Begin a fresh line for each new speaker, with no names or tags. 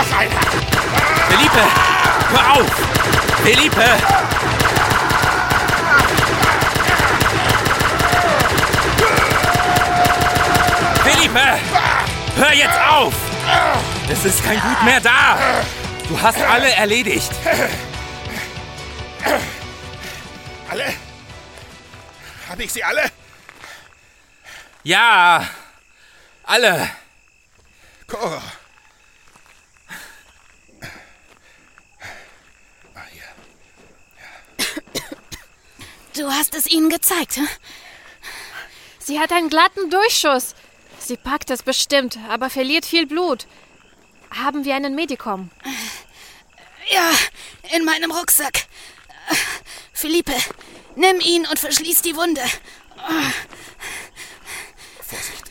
noch einer!
Felipe, hör auf! Felipe! Felipe! Hör jetzt auf! Es ist kein Blut mehr da! Du hast alle erledigt!
Alle? Habe ich sie alle?
Ja! Alle!
Cora.
Du hast es ihnen gezeigt, hm?
Sie hat einen glatten Durchschuss. Sie packt es bestimmt, aber verliert viel Blut. Haben wir einen Medikum?
Ja, in meinem Rucksack. Felipe, nimm ihn und verschließ die Wunde.
Vorsicht.